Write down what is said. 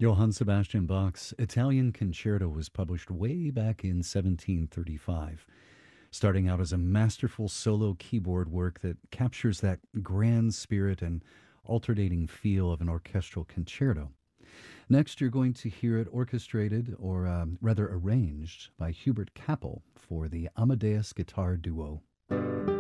Johann Sebastian Bach's Italian Concerto was published way back in 1735, starting out as a masterful solo keyboard work that captures that grand spirit and alternating feel of an orchestral concerto. Next, you're going to hear it orchestrated, or rather arranged, by Hubert Kappel for the Amadeus Guitar Duo.